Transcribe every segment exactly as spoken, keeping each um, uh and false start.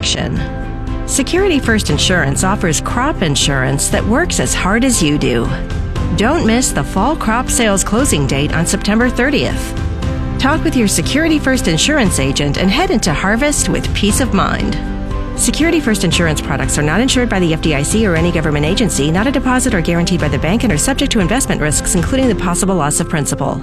election. Security First Insurance offers crop insurance that works as hard as you do. Don't miss the fall crop sales closing date on September thirtieth. Talk with your Security First Insurance agent and head into harvest with peace of mind. Security First Insurance products are not insured by the F D I C or any government agency, not a deposit or guaranteed by the bank, and are subject to investment risks, including the possible loss of principal.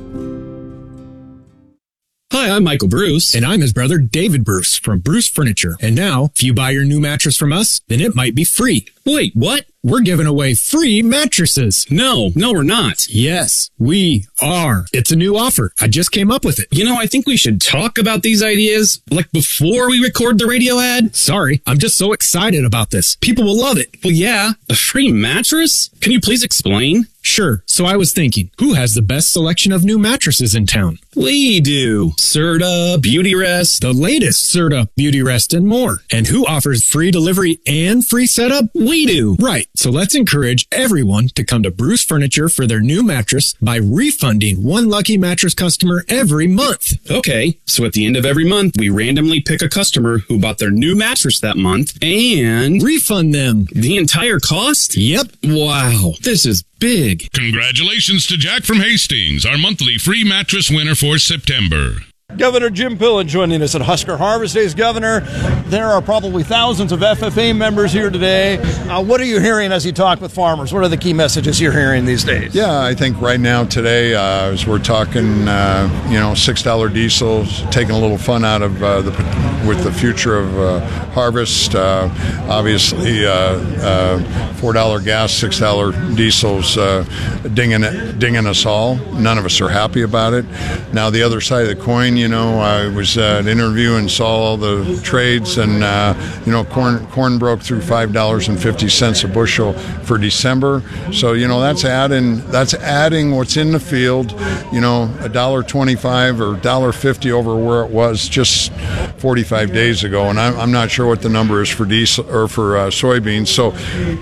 Hi, I'm Michael Bruce. And I'm his brother, David Bruce, from Bruce Furniture. And now, if you buy your new mattress from us, then it might be free. Wait, what? We're giving away free mattresses. No, no, we're not. Yes, we are. It's a new offer. I just came up with it. You know, I think we should talk about these ideas, like, before we record the radio ad. Sorry, I'm just so excited about this. People will love it. Well, yeah, a free mattress? Can you please explain? Sure. So I was thinking, who has the best selection of new mattresses in town? We do. Serta, Beautyrest. The latest Serta, Beautyrest, and more. And who offers free delivery and free setup? We do. Right. So let's encourage everyone to come to Bruce Furniture for their new mattress by refunding one lucky mattress customer every month. Okay. So at the end of every month, we randomly pick a customer who bought their new mattress that month and refund them the entire cost? Yep. Wow. This is big. Congratulations to Jack from Hastings, our monthly free mattress winner for September. Governor Jim Pillen joining us at Husker Harvest Days. Governor, there are probably thousands of F F A members here today. Uh, what are you hearing as you talk with farmers? What are the key messages you're hearing these days? Yeah, I think right now today, uh, as we're talking, uh, you know, six dollar diesel, taking a little fun out of uh, the with the future of uh, harvest. Uh, obviously, uh, uh, four dollar gas, six dollar diesel's uh, dinging it, dinging us all. None of us are happy about it. Now, the other side of the coin. You know, I was at an interview and saw all the trades, and uh, you know, corn corn broke through five dollars and fifty cents a bushel for December. So you know, that's adding that's adding what's in the field. You know, a dollar twenty-five or a dollar fifty over where it was just forty-five days ago, and I'm, I'm not sure what the number is for diesel or for uh, soybeans. So.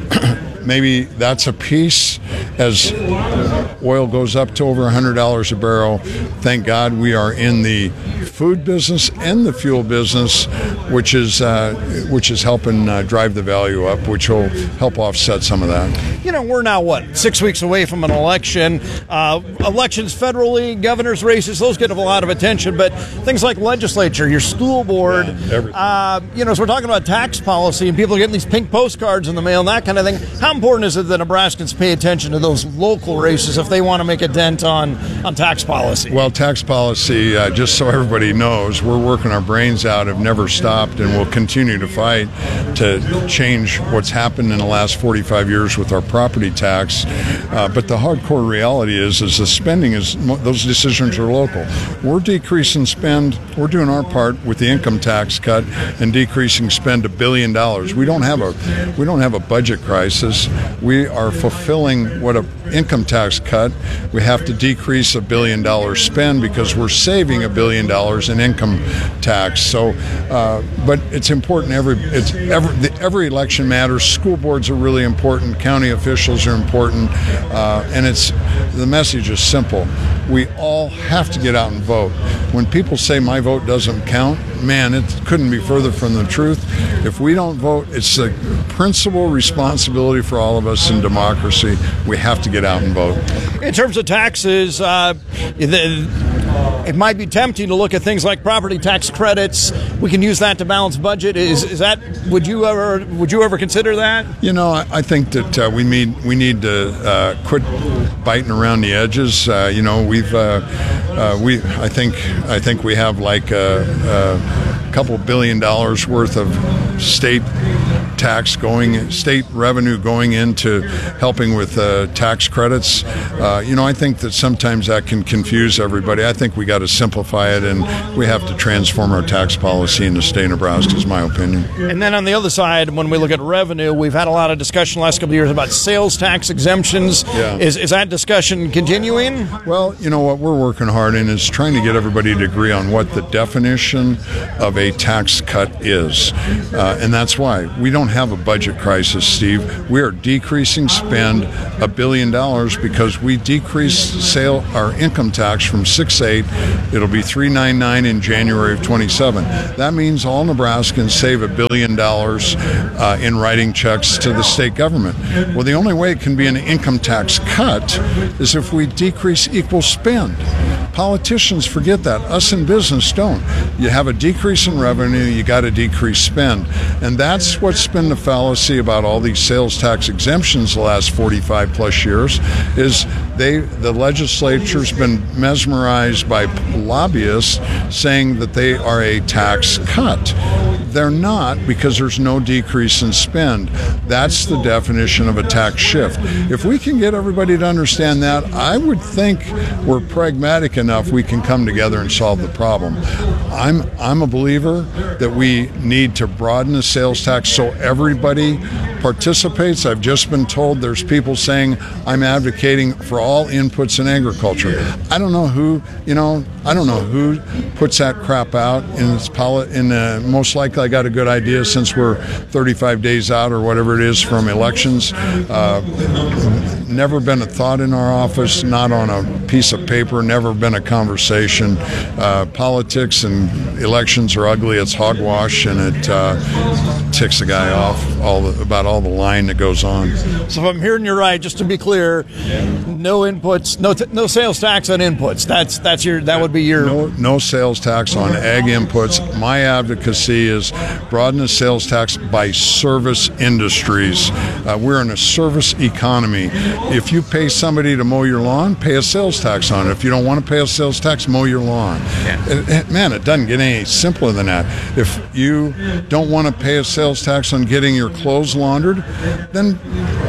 Maybe that's a piece as oil goes up to over one hundred dollars a barrel. Thank God we are in the food business and the fuel business, which is uh, which is helping uh, drive the value up, which will help offset some of that. You know, we're now, what, six weeks away from an election. Uh, elections federally, governor's races, those get a lot of attention, but things like legislature, your school board, yeah, uh, you know, as we're talking about tax policy and people are getting these pink postcards in the mail and that kind of thing, how important is it that Nebraskans pay attention to those local races if they want to make a dent on, on tax policy? Well, tax policy, uh, just so everybody knows, we're working our brains out, have never stopped, and will continue to fight to change what's happened in the last forty-five years with our property tax. Uh, but the hardcore reality is, is the spending is, those decisions are local. We're decreasing spend, we're doing our part with the income tax cut and decreasing spend a billion dollars. We don't have a, we don't have a budget crisis. We are fulfilling what a income tax cut. We have to decrease a billion dollar spend because we're saving a billion dollars in income tax. So, uh, but it's important. Every it's every every election matters. School boards are really important. County officials are important, uh, and it's the message is simple. We all have to get out and vote. When people say my vote doesn't count, man, it couldn't be further from the truth. If we don't vote, it's the principal responsibility for all of us in democracy. We have to get out and vote. In terms of taxes, uh, the, it might be tempting to look at things like property tax credits. We can use that to balance budget. Is is that would you ever would you ever consider that? You know, I, I think that uh, we need we need to uh, quit biting around the edges. Uh, you know, we've uh, uh, we I think I think we have like a, a couple billion dollars worth of state tax going, state revenue going into helping with uh, tax credits. Uh, you know, I think that sometimes that can confuse everybody. I think we got to simplify it, and we have to transform our tax policy in the state of Nebraska, is my opinion. And then on the other side, when we look at revenue, we've had a lot of discussion the last couple of years about sales tax exemptions. Yeah. Is, is that discussion continuing? Well, you know, what we're working hard in is trying to get everybody to agree on what the definition of a tax cut is. Uh, and that's why we don't don't have a budget crisis, Steve. We are decreasing spend a billion dollars because we decreased sale our income tax from six eight. It'll be three ninety-nine in January of twenty-seven. That means all Nebraskans save a billion dollars uh, in writing checks to the state government. Well, the only way it can be an income tax cut is if we decrease equal spend. Politicians forget that. Us in business don't. You have a decrease in revenue, you got to decrease spend. And that's what's been the fallacy about all these sales tax exemptions the last forty-five plus years, is they the legislature's been mesmerized by lobbyists saying that they are a tax cut. They're not, because there's no decrease in spend. That's the definition of a tax shift. If we can get everybody to understand that, I would think we're pragmatic enough we can come together and solve the problem. I'm I'm a believer that we need to broaden the sales tax so everybody participates. I've just been told there's people saying I'm advocating for all inputs in agriculture. I don't know who, you know, I don't know who puts that crap out in its poli- in uh, most likely I got a good idea since we're thirty-five days out or whatever it is from elections. Uh, never been a thought in our office, not on a piece of paper, never been a conversation. Uh, politics and elections are ugly. It's hogwash, and it uh, ticks a guy off all the, about all the lying that goes on. So if I'm hearing you right, just to be clear, no inputs, no t- no sales tax on inputs. That's that's your that would be your no no sales tax on ag inputs. My advocacy is broaden the sales tax by service industries. Uh, we're in a service economy. If you pay somebody to mow your lawn, pay a sales tax on it. If you don't want to pay a sales tax, mow your lawn. Yeah. It, it, man, it doesn't get any simpler than that. If you don't want to pay a sales tax on getting your clothes laundered, then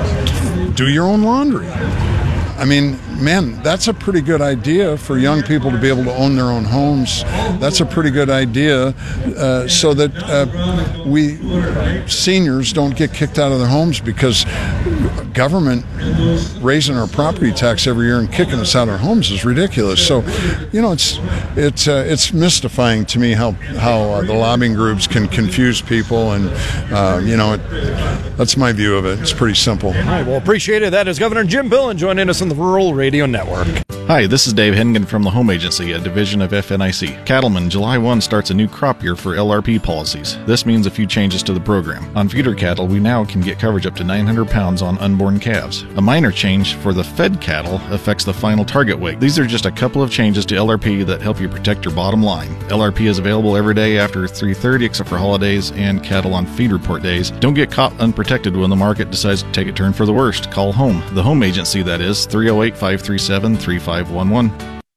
do your own laundry. I mean, man, that's a pretty good idea for young people to be able to own their own homes. That's a pretty good idea uh, so that uh, we seniors don't get kicked out of their homes because government raising our property tax every year and kicking us out of our homes is ridiculous. So, you know, it's it's uh, it's mystifying to me how how uh, the lobbying groups can confuse people, and uh, you know, it, that's my view of it. It's pretty simple. All right, well, appreciate it. That is Governor Jim Billen joining us on the Rural Radio Network. Hi, this is Dave Hennigan from the Home Agency, a division of F N I C. Cattlemen, July first starts a new crop year for L R P policies. This means a few changes to the program. On feeder cattle, we now can get coverage up to nine hundred pounds on unborn calves. A minor change for the fed cattle affects the final target weight. These are just a couple of changes to L R P that help you protect your bottom line. L R P is available every day after three thirty except for holidays and cattle on feed report days. Don't get caught unprotected when the market decides to take a turn for the worst. Call home. The Home Agency, that is, three oh eight, five three seven, three five one one.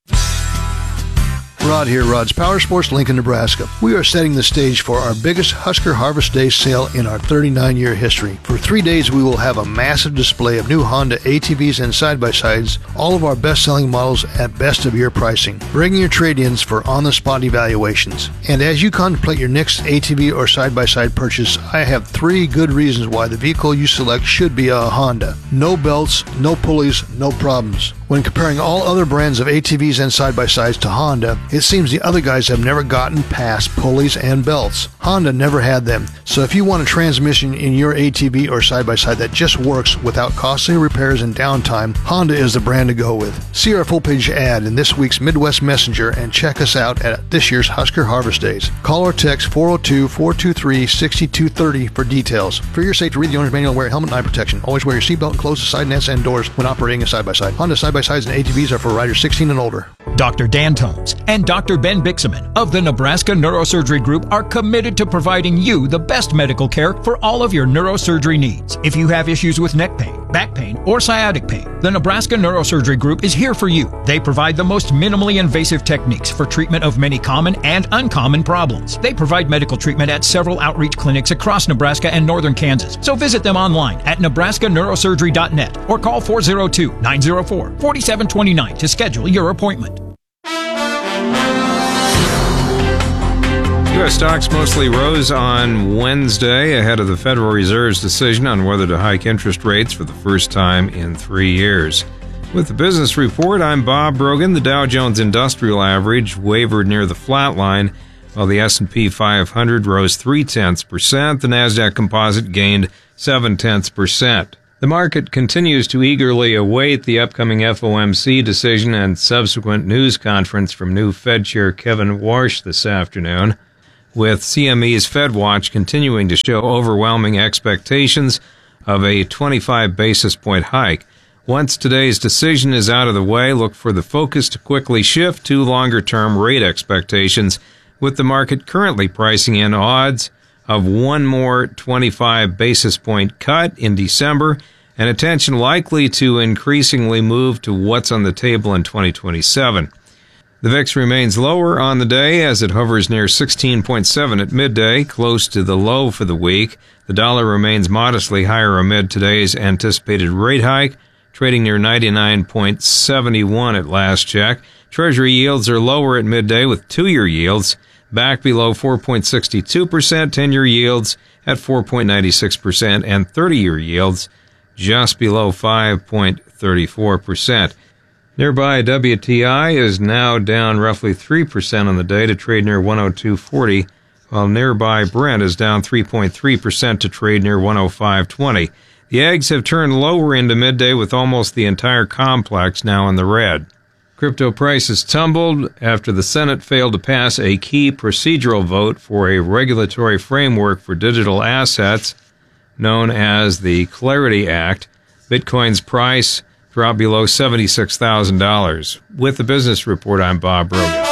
Rod here, Rod's Power Sports, Lincoln, Nebraska. We are setting the stage for our biggest Husker Harvest Day sale in our thirty-nine year history. For three days, we will have a massive display of new Honda A T Vs and side-by-sides, all of our best-selling models at best-of-year pricing. Bring your trade-ins for on-the-spot evaluations. And as you contemplate your next A T V or side-by-side purchase, I have three good reasons why the vehicle you select should be a Honda. No belts, no pulleys, no problems. When comparing all other brands of A T Vs and side-by-sides to Honda, it seems the other guys have never gotten past pulleys and belts. Honda never had them. So if you want a transmission in your A T V or side-by-side that just works without costly repairs and downtime, Honda is the brand to go with. See our full-page ad in this week's Midwest Messenger and check us out at this year's Husker Harvest Days. Call or text four oh two, four two three, six two three oh for details. For your safety, read the owner's manual and wear a helmet and eye protection. Always wear your seatbelt and close the side nets and doors when operating a side-by-side. Honda side-by-sides and A T Vs are for riders sixteen and older. Doctor Dan Tomes and Doctor Ben Bixaman of the Nebraska Neurosurgery Group are committed to providing you the best medical care for all of your neurosurgery needs. If you have issues with neck pain, back pain, or sciatic pain, the Nebraska Neurosurgery Group is here for you. They provide the most minimally invasive techniques for treatment of many common and uncommon problems. They provide medical treatment at several outreach clinics across Nebraska and northern Kansas. So visit them online at nebraska neurosurgery dot net or call four oh two, nine oh four, four seven two nine to schedule your appointment. U S stocks mostly rose on Wednesday ahead of the Federal Reserve's decision on whether to hike interest rates for the first time in three years. With the business report, I'm Bob Brogan. The Dow Jones Industrial Average wavered near the flat line while the S and P five hundred rose three tenths percent. The Nasdaq Composite gained seven tenths percent. The market continues to eagerly await the upcoming F O M C decision and subsequent news conference from new Fed Chair Kevin Warsh this afternoon, with C M E's FedWatch continuing to show overwhelming expectations of a twenty-five basis point hike. Once today's decision is out of the way, look for the focus to quickly shift to longer-term rate expectations, with the market currently pricing in odds of one more twenty-five basis point cut in December, and attention likely to increasingly move to what's on the table in twenty twenty-seven. The V I X remains lower on the day as it hovers near sixteen point seven at midday, close to the low for the week. The dollar remains modestly higher amid today's anticipated rate hike, trading near ninety-nine point seven one at last check. Treasury yields are lower at midday, with two-year yields back below four point six two percent, ten-year yields at four point nine six percent, and thirty-year yields just below five point three four percent. Nearby W T I is now down roughly three percent on the day to trade near one oh two forty, while nearby Brent is down three point three percent to trade near one oh five twenty. The eggs have turned lower into midday, with almost the entire complex now in the red. Crypto prices tumbled after the Senate failed to pass a key procedural vote for a regulatory framework for digital assets known as the Clarity Act. Bitcoin's price dropped below seventy-six thousand dollars. With the Business Report, I'm Bob Brogan.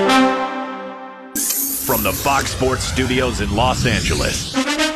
From the Fox Sports Studios in Los Angeles,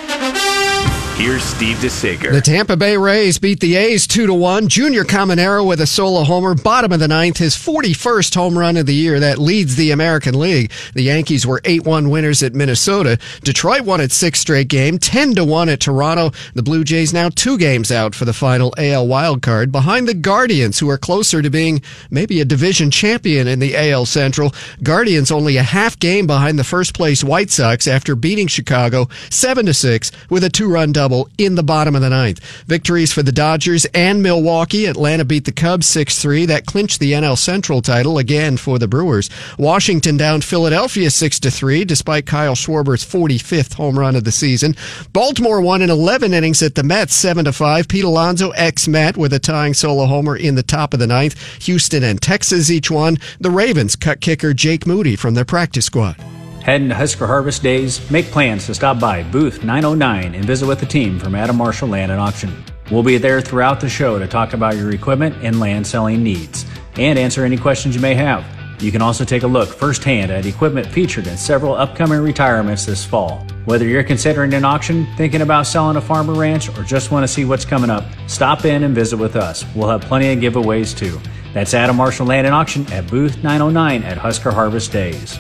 here's Steve DeSager. The Tampa Bay Rays beat the A's two to one. Junior Caminero with a solo homer, bottom of the ninth, his forty-first home run of the year. That leads the American League. The Yankees were eight one winners at Minnesota. Detroit won its sixth straight game, ten to one at Toronto. The Blue Jays now two games out for the final A L wildcard, behind the Guardians, who are closer to being maybe a division champion in the A L Central. Guardians only a half game behind the first place White Sox after beating Chicago seven to six with a two-run double in the bottom of the ninth. Victories for the Dodgers and Milwaukee. Atlanta beat the Cubs six three. That clinched the N L Central title again for the Brewers. Washington downed Philadelphia six to three, despite Kyle Schwarber's forty-fifth home run of the season. Baltimore won in eleven innings at the Mets seven to five. Pete Alonso, ex-Met, with a tying solo homer in the top of the ninth. Houston and Texas each won. The Ravens cut kicker Jake Moody from their practice squad. Heading to Husker Harvest Days? Make plans to stop by booth nine oh nine and visit with the team from Adam Marshall Land and Auction. We'll be there throughout the show to talk about your equipment and land selling needs and answer any questions you may have. You can also take a look firsthand at equipment featured in several upcoming retirements this fall. Whether you're considering an auction, thinking about selling a farm or ranch, or just want to see what's coming up, stop in and visit with us. We'll have plenty of giveaways too. That's Adam Marshall Land and Auction at booth nine oh nine at Husker Harvest Days.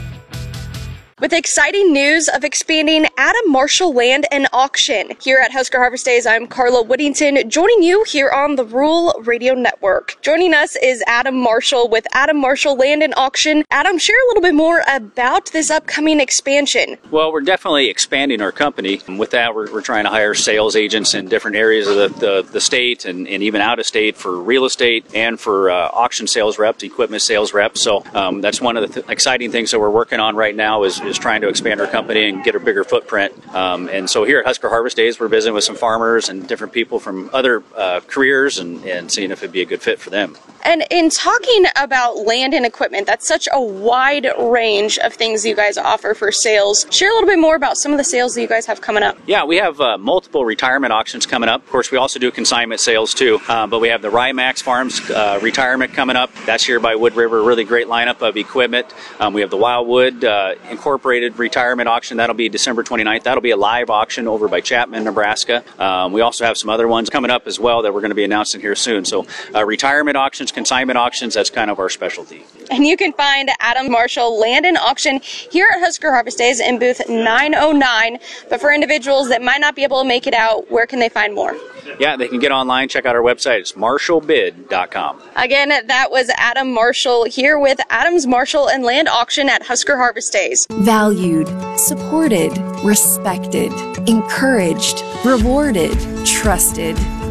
With exciting news of expanding Adam Marshall Land and Auction. Here at Husker Harvest Days, I'm Carla Whittington, joining you here on the Rural Radio Network. Joining us is Adam Marshall with Adam Marshall Land and Auction. Adam, share a little bit more about this upcoming expansion. Well, we're definitely expanding our company. With that, we're, we're trying to hire sales agents in different areas of the, the, the state and, and even out of state for real estate and for uh, auction sales reps, equipment sales reps. So um, that's one of the th- exciting things that we're working on right now is, is trying to expand our company and get a bigger footprint. Um, and so here at Husker Harvest Days, we're visiting with some farmers and different people from other uh, careers and, and seeing if it'd be a good fit for them. And in talking about land and equipment, that's such a wide range of things you guys offer for sales. Share a little bit more about some of the sales that you guys have coming up. Yeah, we have uh, multiple retirement auctions coming up. Of course, we also do consignment sales too. Uh, but we have the Rymax Farms uh, retirement coming up. That's here by Wood River. Really great lineup of equipment. Um, we have the Wildwood uh, Incorporated retirement auction. That'll be December twenty-ninth. That'll be a live auction over by Chapman, Nebraska. Um, we also have some other ones coming up as well that we're going to be announcing here soon. So uh, retirement auctions, consignment auctions, that's kind of our specialty. And you can find Adam Marshall Land and Auction here at Husker Harvest Days in booth nine oh nine. But for individuals that might not be able to make it out, where can they find more? Yeah, they can get online, check out our website. It's marshall bid dot com. Again, that was Adam Marshall here with Adams Marshall and Land Auction at Husker Harvest Days. Valued, supported, respected, encouraged, rewarded, trusted.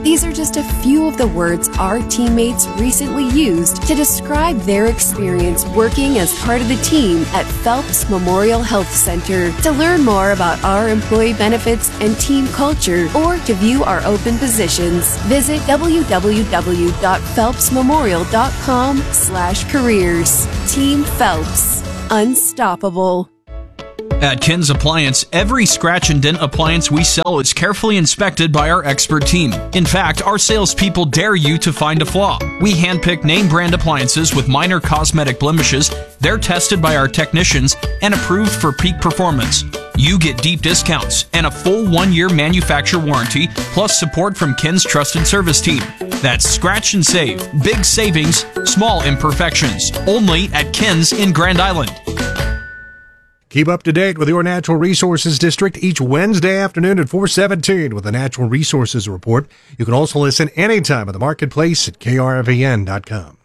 These are just a few of the words our teammates recently used to describe their experience working as part of the team at Phelps Memorial Health Center. To learn more about our employee benefits and team culture, or to view our open positions, visit w w w dot phelps memorial dot com slash careers. Team Phelps. Unstoppable. At Ken's Appliance, every scratch and dent appliance we sell is carefully inspected by our expert team. In fact, our salespeople dare you to find a flaw. We handpick name brand appliances with minor cosmetic blemishes. They're tested by our technicians and approved for peak performance. You get deep discounts and a full one-year manufacturer warranty, plus support from Ken's trusted service team. That's scratch and save. Big savings, small imperfections. Only at Ken's in Grand Island. Keep up to date with your Natural Resources District each Wednesday afternoon at four seventeen with the Natural Resources Report. You can also listen anytime at the marketplace at K R V N dot com.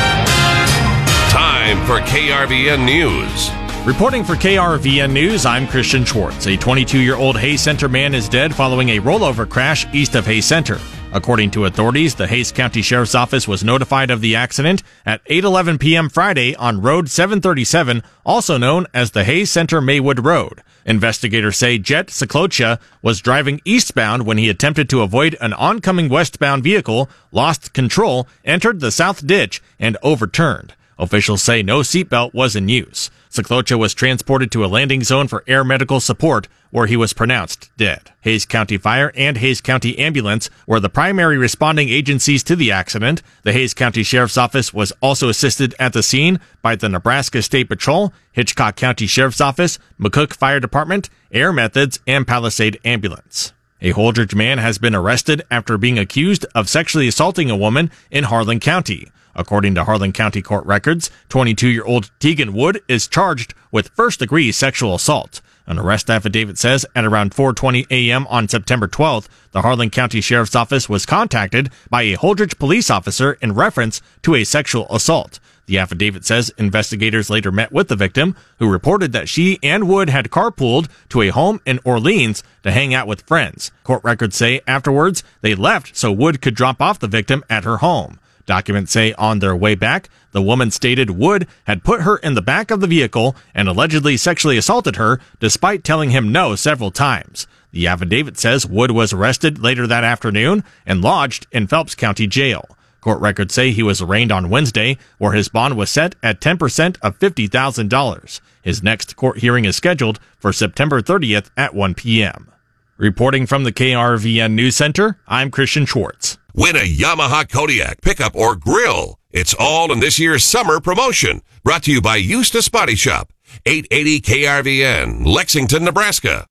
Time for K R V N News. Reporting for K R V N News, I'm Christian Schwartz. A twenty-two-year-old Hays Center man is dead following a rollover crash east of Hays Center. According to authorities, the Hays County Sheriff's Office was notified of the accident at eight eleven p.m. Friday on Road seven thirty-seven, also known as the Hays Center Maywood Road. Investigators say Jet Ciclocha was driving eastbound when he attempted to avoid an oncoming westbound vehicle, lost control, entered the south ditch, and overturned. Officials say no seatbelt was in use. Ciclocha was transported to a landing zone for air medical support, where he was pronounced dead. Hays County Fire and Hays County Ambulance were the primary responding agencies to the accident. The Hays County Sheriff's Office was also assisted at the scene by the Nebraska State Patrol, Hitchcock County Sheriff's Office, McCook Fire Department, Air Methods, and Palisade Ambulance. A Holdridge man has been arrested after being accused of sexually assaulting a woman in Harlan County. According to Harlan County court records, twenty-two-year-old Tegan Wood is charged with first-degree sexual assault. An arrest affidavit says at around four twenty a.m. on September twelfth, the Harlan County Sheriff's Office was contacted by a Holdridge police officer in reference to a sexual assault. The affidavit says investigators later met with the victim, who reported that she and Wood had carpooled to a home in Orleans to hang out with friends. Court records say afterwards they left so Wood could drop off the victim at her home. Documents say on their way back, the woman stated Wood had put her in the back of the vehicle and allegedly sexually assaulted her, despite telling him no several times. The affidavit says Wood was arrested later that afternoon and lodged in Phelps County Jail. Court records say he was arraigned on Wednesday, where his bond was set at ten percent of fifty thousand dollars. His next court hearing is scheduled for September thirtieth at one p.m. Reporting from the K R V N News Center, I'm Christian Schwartz. Win a Yamaha Kodiak pickup or grill. It's all in this year's summer promotion. Brought to you by Eustis Body Shop. eight eighty K R V N, Lexington, Nebraska.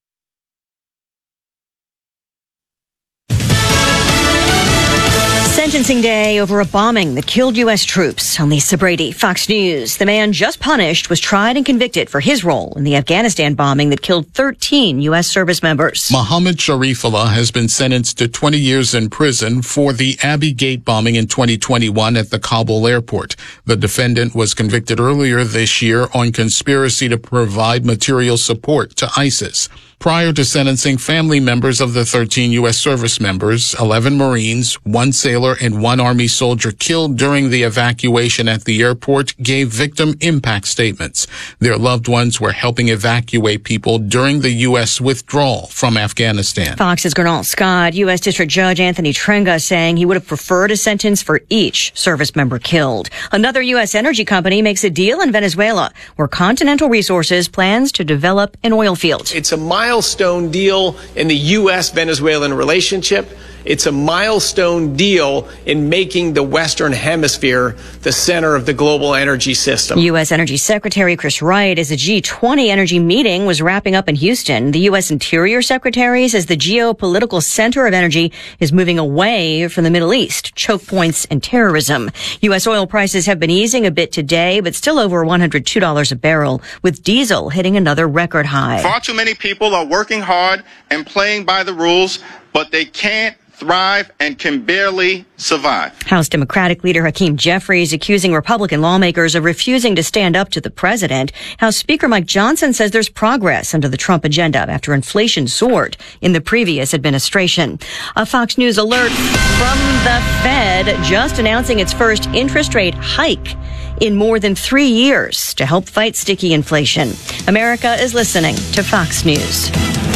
Sentencing day over a bombing that killed U S troops. I'm Lisa Brady, Fox News. The man just punished was tried and convicted for his role in the Afghanistan bombing that killed thirteen U S service members. Mohammed Sharifullah has been sentenced to twenty years in prison for the Abbey Gate bombing in twenty twenty-one at the Kabul airport. The defendant was convicted earlier this year on conspiracy to provide material support to ISIS. Prior to sentencing, family members of the thirteen U S service members, eleven Marines, one sailor, and one Army soldier killed during the evacuation at the airport gave victim impact statements. Their loved ones were helping evacuate people during the U S withdrawal from Afghanistan. Fox's Gernal Scott, U S District Judge Anthony Trenga saying he would have preferred a sentence for each service member killed. Another U S energy company makes a deal in Venezuela, where Continental Resources plans to develop an oil field. It's a milestone deal in the U S Venezuelan relationship. It's a milestone deal in making the Western Hemisphere the center of the global energy system. U S Energy Secretary Chris Wright, as the G twenty energy meeting was wrapping up in Houston, the U S Interior Secretary says the geopolitical center of energy is moving away from the Middle East, choke points, and terrorism. U S oil prices have been easing a bit today, but still over one hundred two dollars a barrel, with diesel hitting another record high. Far too many people are working hard and playing by the rules, but they can't thrive and can barely survive. House Democratic leader Hakeem Jeffries accusing Republican lawmakers of refusing to stand up to the president. House Speaker Mike Johnson says there's progress under the Trump agenda after inflation soared in the previous administration. A Fox News alert from the Fed just announcing its first interest rate hike in more than three years to help fight sticky inflation. America is listening to Fox News.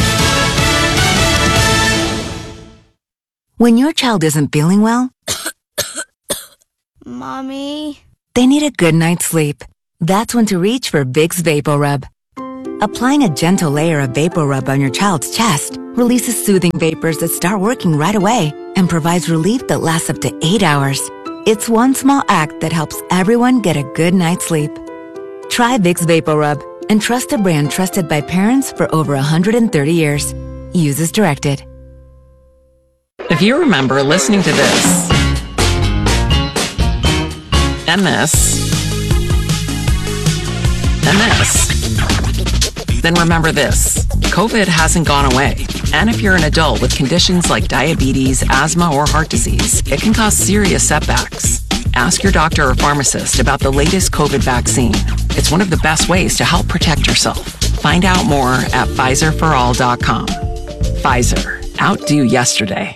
When your child isn't feeling well, Mommy, they need a good night's sleep. That's when to reach for Vicks VapoRub. Applying a gentle layer of VapoRub on your child's chest releases soothing vapors that start working right away and provides relief that lasts up to eight hours. It's one small act that helps everyone get a good night's sleep. Try Vicks VapoRub and trust a brand trusted by parents for over one hundred thirty years. Use as directed. If you remember listening to this, and this, and this, then remember this. COVID hasn't gone away. And if you're an adult with conditions like diabetes, asthma, or heart disease, it can cause serious setbacks. Ask your doctor or pharmacist about the latest COVID vaccine. It's one of the best ways to help protect yourself. Find out more at Pfizer for all dot com. Pfizer. Outdo yesterday.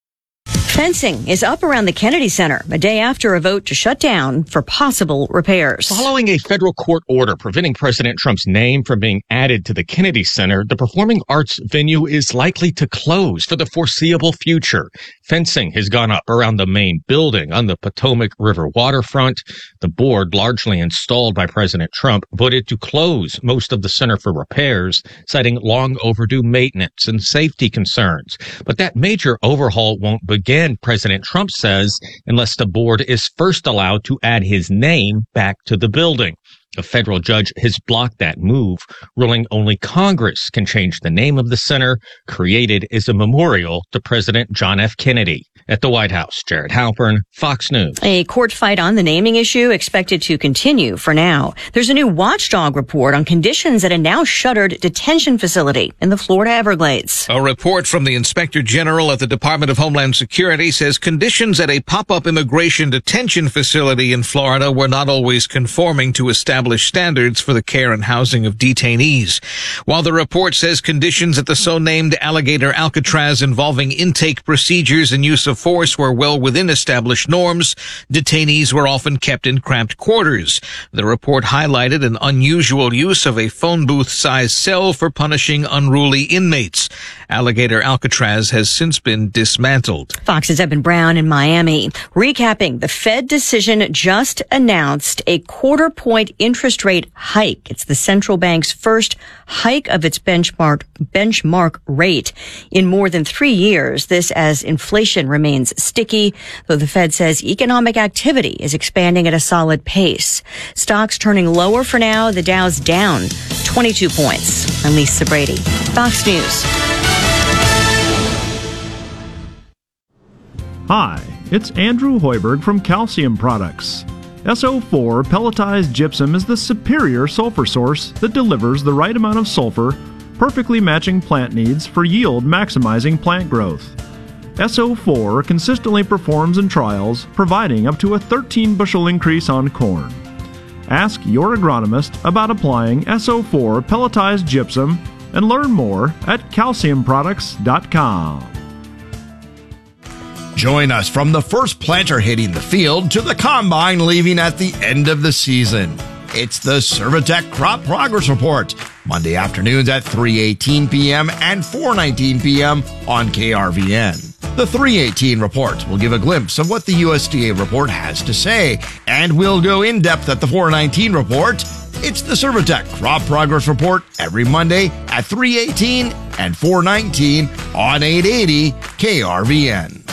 Fencing is up around the Kennedy Center a day after a vote to shut down for possible repairs. Following a federal court order preventing President Trump's name from being added to the Kennedy Center, the performing arts venue is likely to close for the foreseeable future. Fencing has gone up around the main building on the Potomac River waterfront. The board, largely installed by President Trump, voted to close most of the center for repairs, citing long overdue maintenance and safety concerns. But that major overhaul won't begin, President Trump says, unless the board is first allowed to add his name back to the building. A federal judge has blocked that move, ruling only Congress can change the name of the center, created as a memorial to President John F. Kennedy. At the White House, Jared Halpern, Fox News. A court fight on the naming issue expected to continue for now. There's a new watchdog report on conditions at a now shuttered detention facility in the Florida Everglades. A report from the Inspector General at the Department of Homeland Security says conditions at a pop-up immigration detention facility in Florida were not always conforming to established standards for the care and housing of detainees. While the report says conditions at the so-named Alligator Alcatraz involving intake procedures and use of force were well within established norms, detainees were often kept in cramped quarters. The report highlighted an unusual use of a phone booth-sized cell for punishing unruly inmates. Alligator Alcatraz has since been dismantled. Fox's Eben Brown in Miami. Recapping, the Fed decision just announced a quarter point interest rate hike. It's the central bank's first hike of its benchmark benchmark rate in more than three years. This as inflation remains sticky, though the Fed says economic activity is expanding at a solid pace. Stocks turning lower for now. The Dow's down twenty-two points. I'm Lisa Brady, Fox News. Hi, it's Andrew Hoiberg from Calcium Products. S O four pelletized gypsum is the superior sulfur source that delivers the right amount of sulfur, perfectly matching plant needs for yield maximizing plant growth. S O four consistently performs in trials, providing up to a thirteen bushel increase on corn. Ask your agronomist about applying S O four pelletized gypsum and learn more at calcium products dot com. Join us from the first planter hitting the field to the combine leaving at the end of the season. It's the Servitec Crop Progress Report, Monday afternoons at three eighteen p.m. and four nineteen p.m. on K R V N. The three eighteen report will give a glimpse of what the U S D A report has to say, and we'll go in depth at the four nineteen report. It's the Servitec Crop Progress Report every Monday at three eighteen and four nineteen on eight eighty K R V N.